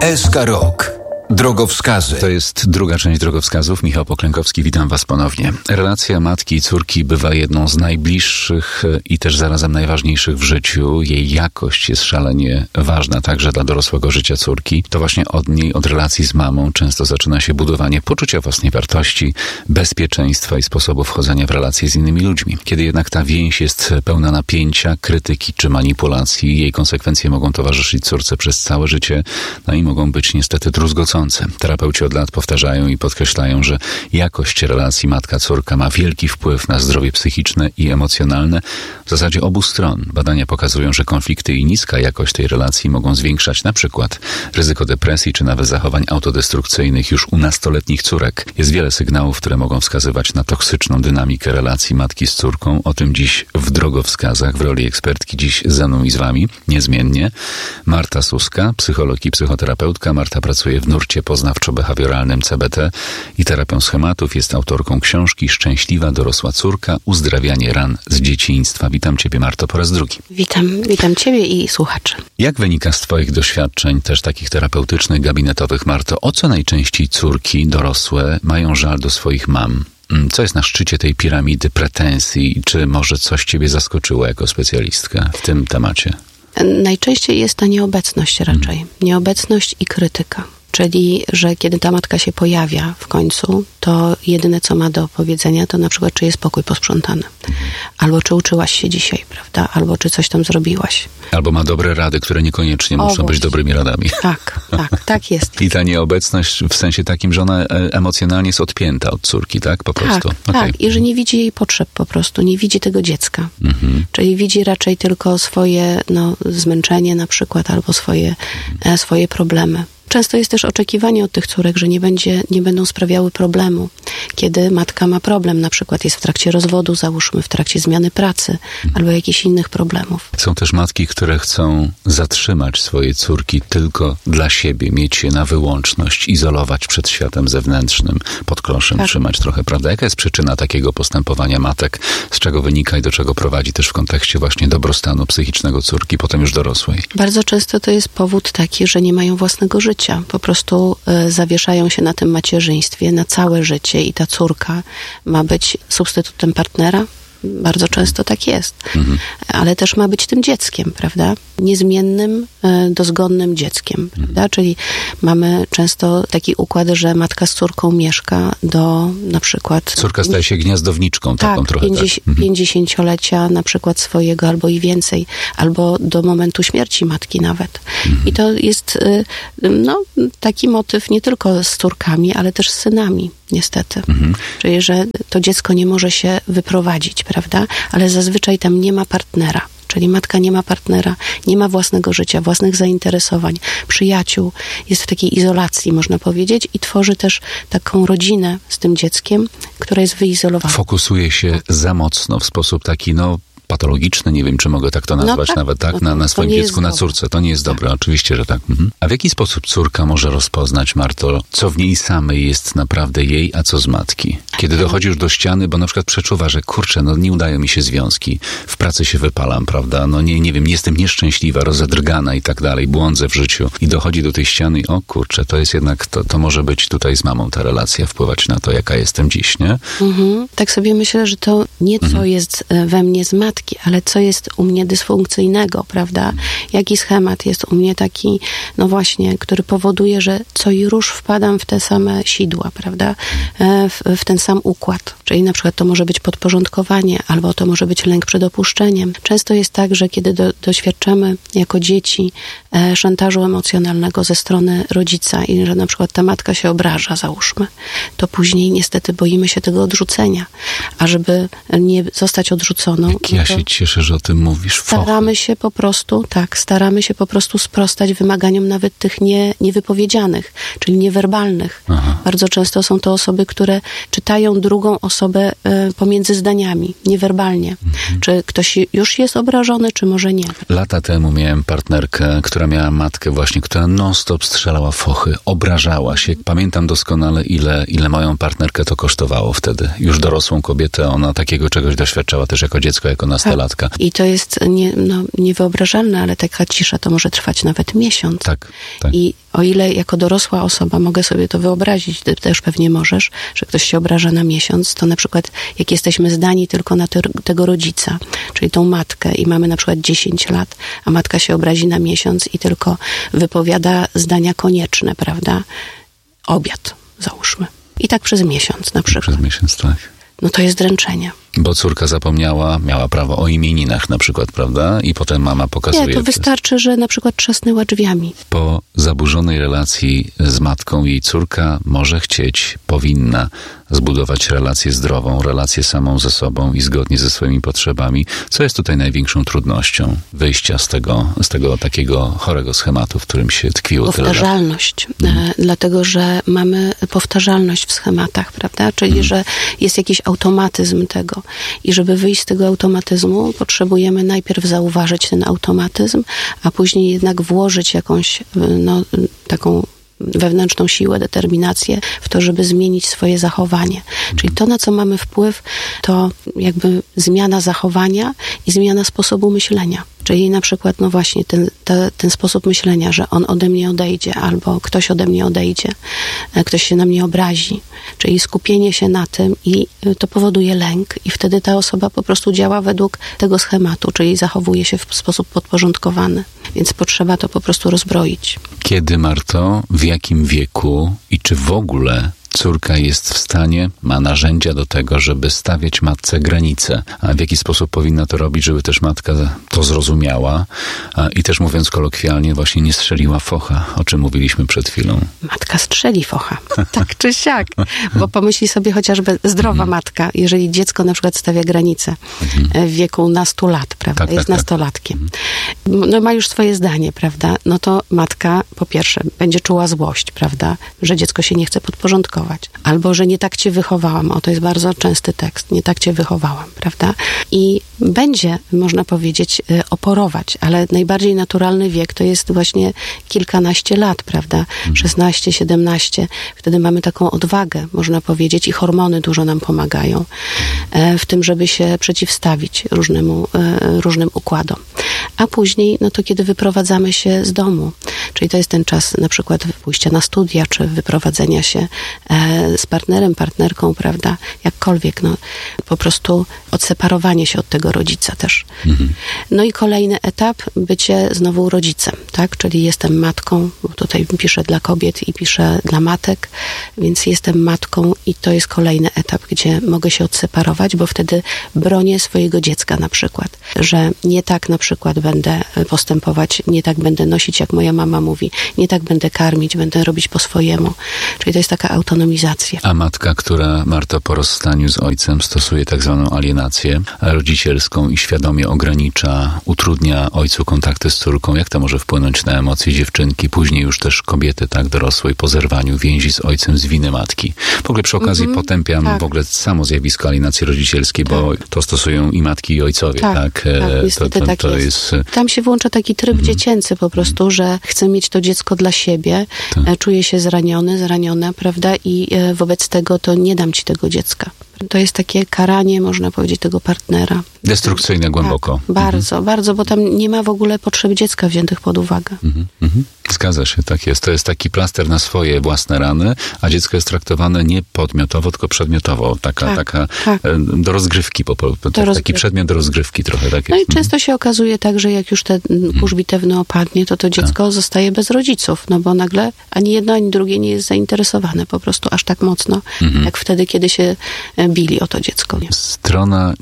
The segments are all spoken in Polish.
SK Rok. Drogowskazy. To jest druga część drogowskazów. Michał Poklękowski, witam Was ponownie. Relacja matki i córki bywa jedną z najbliższych i też zarazem najważniejszych w życiu. Jej jakość jest szalenie ważna także dla dorosłego życia córki. To właśnie od niej, od relacji z mamą często zaczyna się budowanie poczucia własnej wartości, bezpieczeństwa i sposobu wchodzenia w relacje z innymi ludźmi. Kiedy jednak ta więź jest pełna napięcia, krytyki czy manipulacji, jej konsekwencje mogą towarzyszyć córce przez całe życie, no i mogą być niestety druzgocące. Terapeuci od lat powtarzają i podkreślają, że jakość relacji matka-córka ma wielki wpływ na zdrowie psychiczne i emocjonalne w zasadzie obu stron. Badania pokazują, że konflikty i niska jakość tej relacji mogą zwiększać na przykład ryzyko depresji czy nawet zachowań autodestrukcyjnych już u nastoletnich córek. Jest wiele sygnałów, które mogą wskazywać na toksyczną dynamikę relacji matki z córką. O tym dziś w drogowskazach w roli ekspertki dziś ze mną i z Wami niezmiennie Marta Suska, psycholog i psychoterapeutka. Marta pracuje w nurcie poznawczo-behawioralnym CBT i terapią schematów. Jest autorką książki Szczęśliwa dorosła córka. Uzdrawianie ran z dzieciństwa. Witam Ciebie, Marto, po raz drugi. Witam Ciebie i słuchaczy. Jak wynika z Twoich doświadczeń, też takich terapeutycznych, gabinetowych, Marto, o co najczęściej córki dorosłe mają żal do swoich mam? Co jest na szczycie tej piramidy pretensji? Czy może coś Ciebie zaskoczyło jako specjalistkę w tym temacie? Najczęściej jest to nieobecność raczej. Nieobecność i krytyka. Czyli, że kiedy ta matka się pojawia w końcu, to jedyne, co ma do powiedzenia, to na przykład, czy jest pokój posprzątany. Albo czy uczyłaś się dzisiaj, prawda? Albo czy coś tam zrobiłaś. Albo ma dobre rady, które niekoniecznie muszą być dobrymi radami. Tak jest. I ta nieobecność w sensie takim, że ona emocjonalnie jest odpięta od córki, tak? Po prostu. Tak. I że nie widzi jej potrzeb po prostu. Nie widzi tego dziecka. Czyli widzi raczej tylko swoje zmęczenie na przykład, albo swoje problemy. Często jest też oczekiwanie od tych córek, że nie będą sprawiały problemu. Kiedy matka ma problem, na przykład jest w trakcie rozwodu, załóżmy, w trakcie zmiany pracy, albo jakichś innych problemów. Są też matki, które chcą zatrzymać swoje córki tylko dla siebie, mieć je na wyłączność, izolować przed światem zewnętrznym, pod kloszem trzymać trochę, prawda? Jaka jest przyczyna takiego postępowania matek? Z czego wynika i do czego prowadzi też w kontekście właśnie dobrostanu psychicznego córki, potem już dorosłej? Bardzo często to jest powód taki, że nie mają własnego życia. Po prostu zawieszają się na tym macierzyństwie na całe życie i ta córka ma być substytutem partnera. Bardzo często tak jest. Ale też ma być tym dzieckiem, prawda? Niezmiennym, dozgonnym dzieckiem, prawda? Czyli mamy często taki układ, że matka z córką mieszka do na przykład... Córka staje się gniazdowniczką taką trochę. 50-lecia na przykład swojego, albo i więcej, albo do momentu śmierci matki nawet. I to jest taki motyw nie tylko z córkami, ale też z synami, niestety. Czyli, że to dziecko nie może się wyprowadzić, prawda? Ale zazwyczaj tam nie ma partnera. Czyli matka nie ma partnera, nie ma własnego życia, własnych zainteresowań, przyjaciół. Jest w takiej izolacji, można powiedzieć, i tworzy też taką rodzinę z tym dzieckiem, która jest wyizolowana. Fokusuje się za mocno w sposób taki, patologiczny, nie wiem, czy mogę tak to nazwać, nawet tak, na swoim dziecku, na córce. To nie jest dobre, oczywiście, że tak. A w jaki sposób córka może rozpoznać, Marto, co w niej samej jest naprawdę jej, a co z matki? Kiedy dochodzi już do ściany, bo na przykład przeczuwa, że kurczę, nie udają mi się związki, w pracy się wypalam, prawda, nie wiem, jestem nieszczęśliwa, rozedrgana i tak dalej, błądzę w życiu i dochodzi do tej ściany i o kurczę, to jest jednak, to może być tutaj z mamą ta relacja, wpływać na to, jaka jestem dziś, nie? Tak sobie myślę, że to nie co jest we mnie z matki, ale co jest u mnie dysfunkcyjnego, prawda? Jaki schemat jest u mnie taki, który powoduje, że co i rusz wpadam w te same sidła, prawda? W ten sam układ. Czyli na przykład to może być podporządkowanie, albo to może być lęk przed opuszczeniem. Często jest tak, że kiedy doświadczamy jako dzieci szantażu emocjonalnego ze strony rodzica i że na przykład ta matka się obraża, załóżmy, to później niestety boimy się tego odrzucenia. A żeby nie zostać odrzuconą... Ja się cieszę, że o tym mówisz. Staramy się po prostu sprostać wymaganiom nawet tych niewypowiedzianych, czyli niewerbalnych. Bardzo często są to osoby, które czytają drugą osobę pomiędzy zdaniami, niewerbalnie. Czy ktoś już jest obrażony, czy może nie. Lata temu miałem partnerkę, która miała matkę właśnie, która non-stop strzelała fochy, obrażała się. Pamiętam doskonale, ile moją partnerkę to kosztowało wtedy. Już dorosłą kobietę, ona takiego czegoś doświadczała też jako dziecko, jako nastolatka. I to jest niewyobrażalne, ale taka cisza to może trwać nawet miesiąc. Tak. I o ile jako dorosła osoba mogę sobie to wyobrazić, ty też pewnie możesz, że ktoś się obraża na miesiąc, to na przykład jak jesteśmy zdani tylko na tego rodzica, czyli tą matkę i mamy na przykład 10 lat, a matka się obrazi na miesiąc i tylko wypowiada zdania konieczne, prawda? Obiad, załóżmy. I tak przez miesiąc na przykład. Przez miesiąc, tak. No to jest dręczenie. Bo córka zapomniała, miała prawo o imieninach na przykład, prawda? I potem mama pokazuje... Nie, to wystarczy, że na przykład trzasnęła drzwiami. Po zaburzonej relacji z matką jej córka może chcieć, powinna zbudować relację zdrową, relację samą ze sobą i zgodnie ze swoimi potrzebami. Co jest tutaj największą trudnością wyjścia z tego takiego chorego schematu, w którym się tkwiło tyle lat? Powtarzalność. Dlatego, że mamy powtarzalność w schematach, prawda? Czyli, że jest jakiś automatyzm tego. I żeby wyjść z tego automatyzmu, potrzebujemy najpierw zauważyć ten automatyzm, a później jednak włożyć jakąś taką wewnętrzną siłę, determinację w to, żeby zmienić swoje zachowanie. Czyli to, na co mamy wpływ, to jakby zmiana zachowania i zmiana sposobu myślenia. Czyli na przykład, no właśnie, ten sposób myślenia, że on ode mnie odejdzie, albo ktoś ode mnie odejdzie, ktoś się na mnie obrazi. Czyli skupienie się na tym i to powoduje lęk i wtedy ta osoba po prostu działa według tego schematu, czyli zachowuje się w sposób podporządkowany. Więc potrzeba to po prostu rozbroić. Kiedy, Marto, w jakim wieku i czy w ogóle córka jest w stanie, ma narzędzia do tego, żeby stawiać matce granice? A w jaki sposób powinna to robić, żeby też matka to zrozumiała i też, mówiąc kolokwialnie, właśnie nie strzeliła focha, o czym mówiliśmy przed chwilą? Matka strzeli focha. Tak czy siak. Bo pomyśli sobie chociażby zdrowa matka, jeżeli dziecko na przykład stawia granice w wieku nastu lat, prawda? Jest nastolatkiem. No ma już swoje zdanie, prawda? No to matka po pierwsze będzie czuła złość, prawda? Że dziecko się nie chce podporządkować. Albo, że nie tak cię wychowałam. To jest bardzo częsty tekst. Nie tak cię wychowałam, prawda? I będzie, można powiedzieć, oporować, ale najbardziej naturalny wiek to jest właśnie kilkanaście lat, prawda? 16, 17. Wtedy mamy taką odwagę, można powiedzieć, i hormony dużo nam pomagają w tym, żeby się przeciwstawić różnym układom. A później, no to kiedy wyprowadzamy się z domu, czyli to jest ten czas na przykład pójścia na studia, czy wyprowadzenia się z partnerem, partnerką, prawda, jakkolwiek, no po prostu odseparowanie się od tego rodzica też. No i kolejny etap, bycie znowu rodzicem, tak, czyli jestem matką, bo tutaj piszę dla kobiet i piszę dla matek, więc jestem matką i to jest kolejny etap, gdzie mogę się odseparować, bo wtedy bronię swojego dziecka na przykład, że nie tak na przykład będę postępować, nie tak będę nosić, jak moja mama mówi, nie tak będę karmić, będę robić po swojemu. Czyli to jest taka autonomizacja. A matka, która, Marto, po rozstaniu z ojcem stosuje tak zwaną alienację rodzicielską i świadomie ogranicza, utrudnia ojcu kontakty z córką, jak to może wpłynąć na emocje dziewczynki, później już też kobiety, tak, dorosłej, po zerwaniu więzi z ojcem z winy matki. W ogóle przy okazji potępiam w ogóle samo zjawisko alienacji rodzicielskiej, bo to stosują i matki, i ojcowie, tak? Niestety tak jest. Tam się włącza taki tryb dziecięcy po prostu, że chcę mieć to dziecko dla siebie, czuję się zraniona, prawda? I wobec tego to nie dam ci tego dziecka. To jest takie karanie, można powiedzieć, tego partnera. Destrukcyjne głęboko. Tak, bardzo, bo tam nie ma w ogóle potrzeb dziecka wziętych pod uwagę. Zgadza się, tak jest. To jest taki plaster na swoje własne rany, a dziecko jest traktowane nie podmiotowo, tylko przedmiotowo. Taka do rozgrywki, taki przedmiot do rozgrywki trochę. Tak jest. No i często się okazuje tak, że jak już ten kurz bitewny opadnie, to dziecko zostaje bez rodziców, no bo nagle ani jedno, ani drugie nie jest zainteresowane po prostu aż tak mocno, jak wtedy, kiedy się bili o to dziecko. Nie? Strona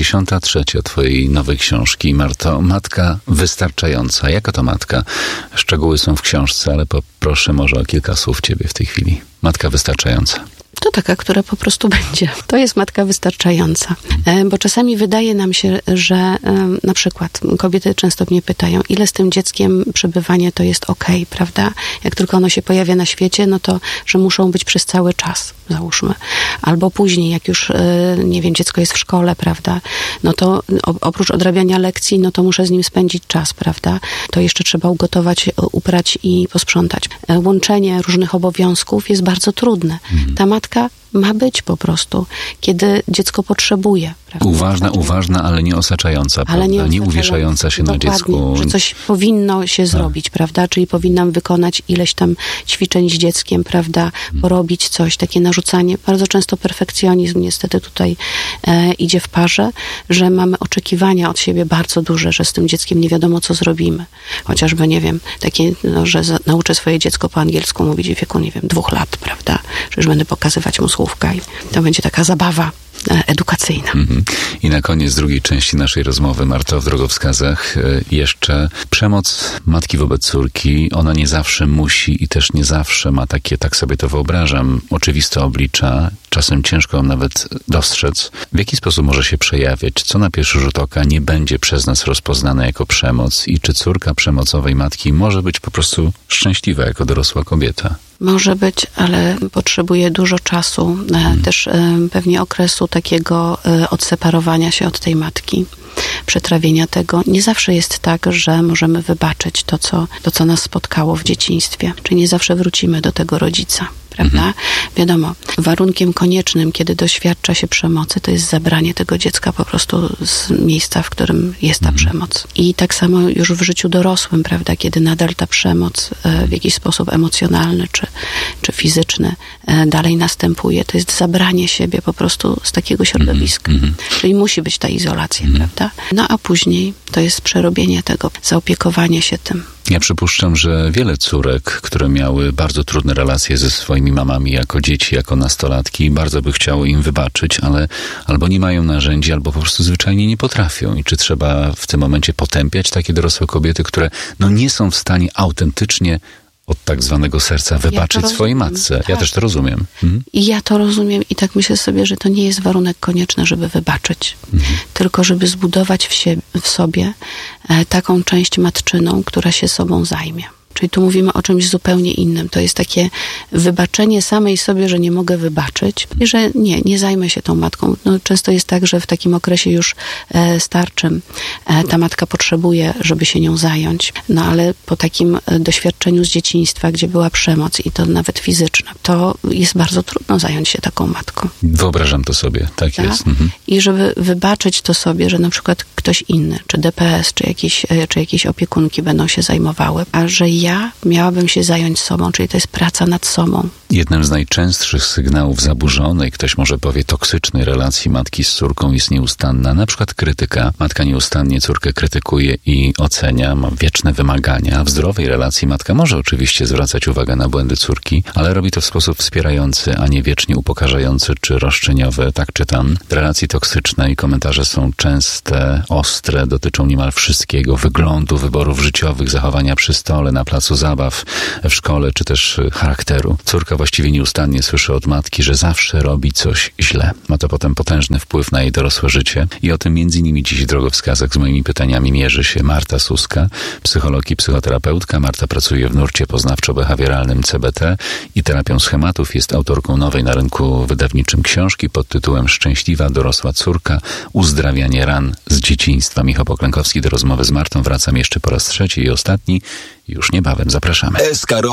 93 twojej nowej książki, Marto. Matka wystarczająca. Jaka to matka? Szczegóły są w książce, ale poproszę może o kilka słów ciebie w tej chwili. Matka wystarczająca. To taka, która po prostu będzie. To jest matka wystarczająca. Bo czasami wydaje nam się, że na przykład kobiety często mnie pytają, ile z tym dzieckiem przebywanie to jest okej, prawda? Jak tylko ono się pojawia na świecie, no to, że muszą być przez cały czas, załóżmy. Albo później, jak już, nie wiem, dziecko jest w szkole, prawda? No to oprócz odrabiania lekcji, no to muszę z nim spędzić czas, prawda? To jeszcze trzeba ugotować, uprać i posprzątać. Łączenie różnych obowiązków jest bardzo trudne. Ta matka ma być po prostu, kiedy dziecko potrzebuje. Prawda? Uważna, ale nie osaczająca, ale nie uwieszająca się dokładnie, na dziecku. Że coś powinno się zrobić, prawda? Czyli powinnam wykonać ileś tam ćwiczeń z dzieckiem, prawda? Porobić coś, takie narzucanie. Bardzo często perfekcjonizm niestety tutaj idzie w parze, że mamy oczekiwania od siebie bardzo duże, że z tym dzieckiem nie wiadomo, co zrobimy. Chociażby, nie wiem, takie, że nauczę swoje dziecko po angielsku mówić w wieku, 2 lat, prawda? Że już będę pokazywać mu słówka i to będzie taka zabawa edukacyjna. I na koniec drugiej części naszej rozmowy, Marto, w drogowskazach jeszcze przemoc matki wobec córki. Ona nie zawsze musi i też nie zawsze ma takie, tak sobie to wyobrażam, oczywiste oblicza. Czasem ciężko nawet dostrzec, w jaki sposób może się przejawiać, co na pierwszy rzut oka nie będzie przez nas rozpoznane jako przemoc i czy córka przemocowej matki może być po prostu szczęśliwa jako dorosła kobieta. Może być, ale potrzebuje dużo czasu, też pewnie okresu takiego odseparowania się od tej matki, przetrawienia tego. Nie zawsze jest tak, że możemy wybaczyć to, co nas spotkało w dzieciństwie. Czy nie zawsze wrócimy do tego rodzica, prawda? Wiadomo, warunkiem koniecznym, kiedy doświadcza się przemocy, to jest zabranie tego dziecka po prostu z miejsca, w którym jest ta przemoc. I tak samo już w życiu dorosłym, prawda, kiedy nadal ta przemoc w jakiś sposób emocjonalny czy fizyczny dalej następuje, to jest zabranie siebie po prostu z takiego środowiska. Czyli musi być ta izolacja, prawda? No a później to jest przerobienie tego, zaopiekowanie się tym. Ja przypuszczam, że wiele córek, które miały bardzo trudne relacje ze swoimi mamami jako dzieci, jako nastolatki, bardzo by chciało im wybaczyć, ale albo nie mają narzędzi, albo po prostu zwyczajnie nie potrafią. I czy trzeba w tym momencie potępiać takie dorosłe kobiety, które nie są w stanie autentycznie od tak zwanego serca wybaczyć swojej matce. Tak. Ja też to rozumiem. I ja to rozumiem i tak myślę sobie, że to nie jest warunek konieczny, żeby wybaczyć. Tylko żeby zbudować w sobie taką część matczyną, która się sobą zajmie. Czyli tu mówimy o czymś zupełnie innym. To jest takie wybaczenie samej sobie, że nie mogę wybaczyć i że nie zajmę się tą matką. No, często jest tak, że w takim okresie już starczym ta matka potrzebuje, żeby się nią zająć. No ale po takim doświadczeniu z dzieciństwa, gdzie była przemoc i to nawet fizyczna, to jest bardzo trudno zająć się taką matką. Wyobrażam to sobie. Tak jest. I żeby wybaczyć to sobie, że na przykład ktoś inny, czy DPS, czy jakieś opiekunki będą się zajmowały, a że ja miałabym się zająć sobą, czyli to jest praca nad sobą. Jednym z najczęstszych sygnałów zaburzonej, ktoś może powie toksycznej relacji matki z córką jest nieustanna, na przykład krytyka. Matka nieustannie córkę krytykuje i ocenia, ma wieczne wymagania. W zdrowej relacji matka może oczywiście zwracać uwagę na błędy córki, ale robi to w sposób wspierający, a nie wiecznie upokarzający czy roszczeniowy. Tak czytam. W relacji toksycznej komentarze są częste, ostre, dotyczą niemal wszystkiego, wyglądu, wyborów życiowych, zachowania przy stole, na placu zabaw, w szkole, czy też charakteru. Córka właściwie nieustannie słyszy od matki, że zawsze robi coś źle. Ma to potem potężny wpływ na jej dorosłe życie i o tym między innymi dziś w drogowskazach z moimi pytaniami mierzy się Marta Suska, psycholog i psychoterapeutka. Marta pracuje w nurcie poznawczo-behawioralnym CBT i terapią schematów. Jest autorką nowej na rynku wydawniczym książki pod tytułem Szczęśliwa dorosła córka. Uzdrawianie ran z dzieciństwa. Michał Poklękowski. Do rozmowy z Martą wracam jeszcze po raz trzeci i ostatni. Już niebawem. Zapraszamy.